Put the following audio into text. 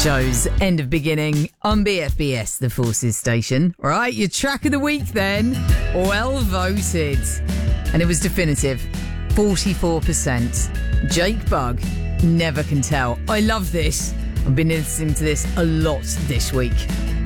Joe's End of Beginning on BFBS, the Forces station. Right, your track of the week then. Well voted. And it was definitive. 44%. Jake Bugg, Never Can Tell. I love this. I've been listening to this a lot this week.